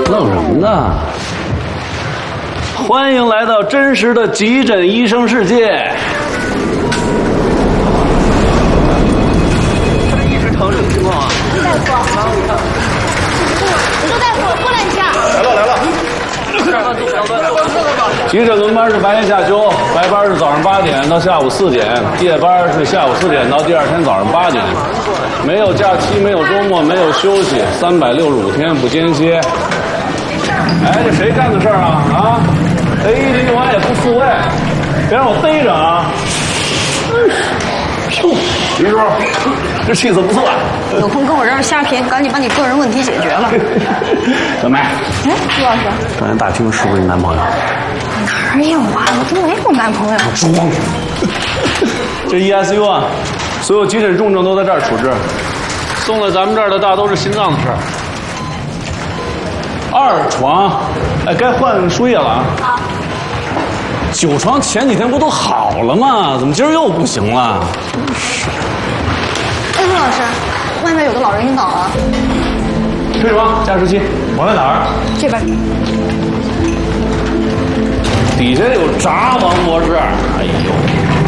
弄什么呢？欢迎来到真实的急诊医生世界。这一直疼什么情况啊？ 大夫，周大夫，过来一下。 来了。 急诊轮班是白天下休，白班是早上8点到下午4点，夜班是下午4点到第二天早上8点，没有假期，没有周末，没有休息，365天不间歇。哎，这谁干的事儿啊？啊，逮你完也不复位，别让我逮着啊！于叔，这气色不错啊。 有空跟我这儿瞎谝，赶紧把你个人问题解决了。 小梅， 朱老师， 刚才大厅是不是你男朋友？ 哪有啊？我都没有男朋友。 装。这 ESU 啊，所有急诊重症都在这儿处置，送来咱们这儿的大都是心脏的事儿。2床，哎，该换输液了啊。好。9床前几天不都好了吗？怎么今儿又不行了？真是。 哎，朱老师，外面有个老人晕倒了。 推床加湿器，我在哪儿？ 这边。 底下有闸，王博士。哎呦。